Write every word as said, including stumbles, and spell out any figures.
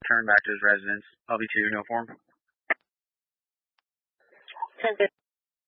return back to his residence. L B two, no form. ten